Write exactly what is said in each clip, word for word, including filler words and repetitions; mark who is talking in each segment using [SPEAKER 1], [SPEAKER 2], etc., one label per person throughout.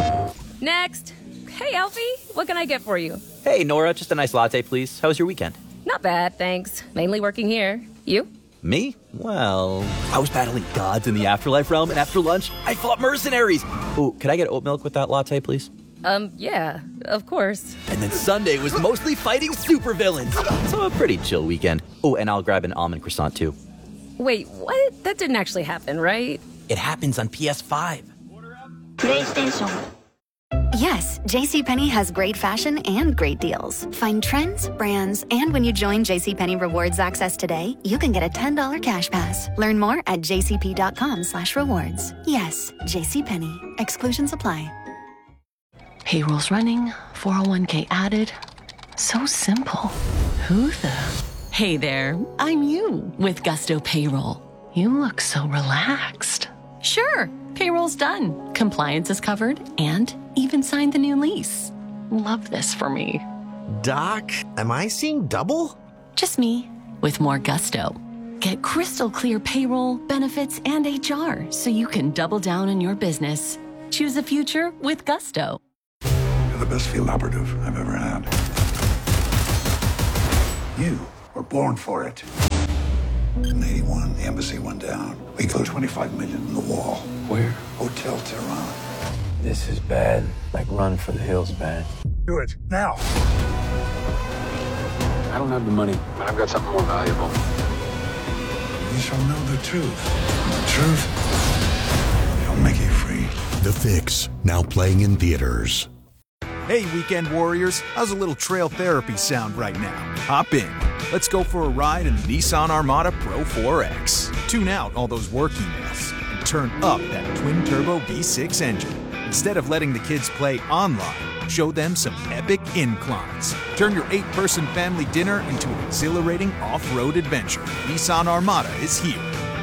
[SPEAKER 1] Next. Hey, Alfie, what can I get for you?
[SPEAKER 2] Hey, Nora, just a nice latte, please. How was your weekend?
[SPEAKER 1] Not bad, thanks. Mainly working here. You?
[SPEAKER 2] Me? Well, I was battling gods in the afterlife realm, and after lunch, I fought mercenaries. Ooh, could I get oat milk with that latte, please?
[SPEAKER 1] Um, yeah, of course.
[SPEAKER 2] And then Sunday was mostly fighting supervillains. So a pretty chill weekend. Oh, and I'll grab an almond croissant, too.
[SPEAKER 1] Wait, what? That didn't actually happen, right?
[SPEAKER 2] It happens on P S five.
[SPEAKER 3] PlayStation.
[SPEAKER 4] Yes, JCPenney has great fashion and great deals. Find trends, brands, and when you join JCPenney Rewards Access today, you can get a ten dollars cash pass. Learn more at jcp.com slash rewards. Yes, JCPenney. Exclusions apply.
[SPEAKER 5] Payroll's running, four oh one k added. So simple. Who the? Hey there, I'm you with Gusto Payroll. You look so relaxed. Sure, payroll's done. Compliance is covered and even signed the new lease. Love this for me.
[SPEAKER 6] Doc, am I seeing double?
[SPEAKER 5] Just me with more gusto. Get crystal clear payroll, benefits, and H R so you can double down on your business. Choose a future with Gusto.
[SPEAKER 7] You're the best field operative I've ever had. You were born for it. In eighty-one, the embassy went down. We put twenty-five million in the wall.
[SPEAKER 8] Where?
[SPEAKER 7] Hotel Tehran.
[SPEAKER 8] This is bad. Like Run for the Hills bad.
[SPEAKER 7] Do it, now.
[SPEAKER 8] I don't have the money, but I've got something more valuable.
[SPEAKER 7] You shall know the truth. And the truth shall make you free.
[SPEAKER 9] The Fix, now playing in theaters.
[SPEAKER 10] Hey, weekend warriors, how's a little trail therapy sound right now? Hop in. Let's go for a ride in the Nissan Armada Pro four X. Tune out all those work emails and turn up that twin-turbo V six engine. Instead of letting the kids play online, show them some epic inclines. Turn your eight-person family dinner into an exhilarating off-road adventure. Nissan Armada is here.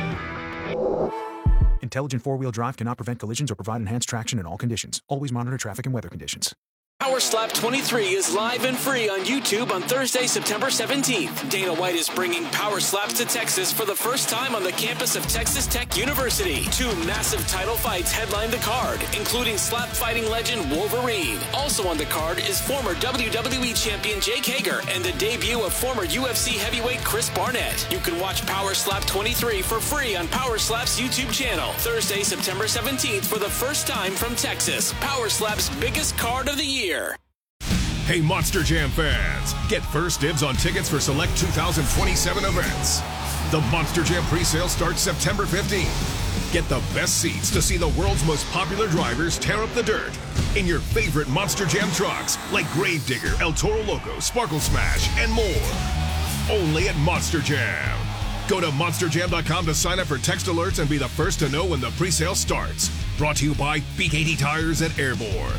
[SPEAKER 10] Intelligent four-wheel drive cannot prevent collisions or provide enhanced traction in all conditions. Always monitor traffic and weather conditions.
[SPEAKER 11] Power Slap twenty-three is live and free on YouTube on Thursday, September seventeenth. Dana White is bringing Power Slaps to Texas for the first time on the campus of Texas Tech University. Two massive title fights headline the card, including slap fighting legend Wolverine. Also on the card is former W W E champion Jake Hager and the debut of former U F C heavyweight Chris Barnett. You can watch Power Slap twenty-three for free on Power Slap's YouTube channel. Thursday, September seventeenth for the first time from Texas. Power Slap's biggest card of the year.
[SPEAKER 12] Hey, Monster Jam fans, get first dibs on tickets for select two thousand twenty-seven events. The Monster Jam presale starts September fifteenth. Get the best seats to see the world's most popular drivers tear up the dirt in your favorite Monster Jam trucks like Gravedigger, El Toro Loco, Sparkle Smash, and more. Only at Monster Jam. Go to monster jam dot com to sign up for text alerts and be the first to know when the presale starts. Brought to you by B K T Tires and Airborne.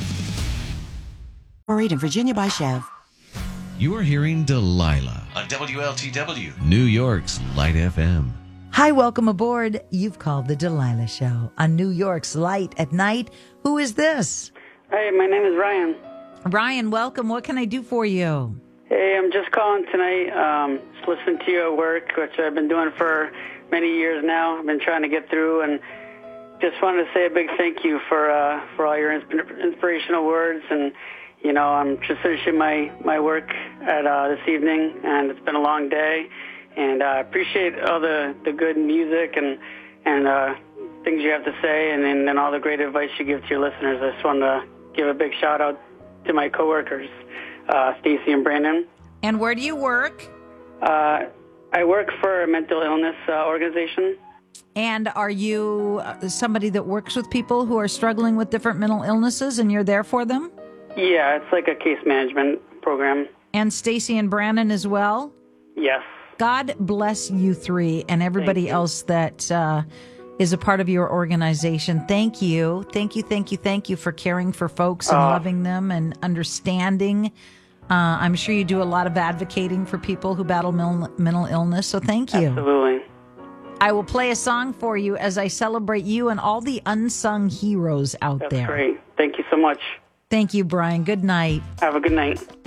[SPEAKER 13] Married in Virginia by Chev.
[SPEAKER 14] You are hearing Delilah on W L T W, New York's Light F M.
[SPEAKER 15] Hi, welcome aboard. You've called the Delilah Show on New York's Light at Night. Who is this?
[SPEAKER 16] Hey, my name is Ryan.
[SPEAKER 15] Ryan, welcome. What can I do for you?
[SPEAKER 16] Hey, I'm just calling tonight, um, just listening to you at work, which I've been doing for many years now. I've been trying to get through, and just wanted to say a big thank you for uh, for all your insp- inspirational words. And you know, I'm just finishing my, my work at uh, this evening, and it's been a long day. And I uh, appreciate all the, the good music and and uh, things you have to say, and, and, and all the great advice you give to your listeners. I just want to give a big shout-out to my coworkers, uh, Stacy and Brandon.
[SPEAKER 15] And where do you work?
[SPEAKER 16] Uh, I work for a mental illness uh, organization.
[SPEAKER 15] And are you somebody that works with people who are struggling with different mental illnesses, and you're there for them?
[SPEAKER 16] Yeah, it's like a case management program.
[SPEAKER 15] And Stacy and Brandon as well?
[SPEAKER 16] Yes.
[SPEAKER 15] God bless you three and everybody else that uh, is a part of your organization. Thank you. Thank you, thank you, thank you for caring for folks and uh, loving them and understanding. Uh, I'm sure you do a lot of advocating for people who battle mental, mental illness, so thank you.
[SPEAKER 16] Absolutely.
[SPEAKER 15] I will play a song for you as I celebrate you and all the unsung heroes out
[SPEAKER 16] That's
[SPEAKER 15] there.
[SPEAKER 16] That's great. Thank you so much.
[SPEAKER 15] Thank you, Brian. Good night.
[SPEAKER 16] Have a good night.